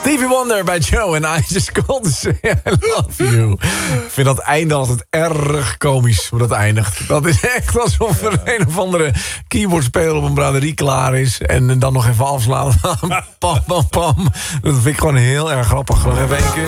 Stevie Wonder bij Joe en I Just Called to Say I Love You. Ik vind dat einde altijd erg komisch hoe dat eindigt. Dat is echt alsof er een of andere keyboardspeler op een braderie klaar is. En dan nog even afslaan. Pam, pam, pam. Dat vind ik gewoon heel erg grappig. Nog even één keer.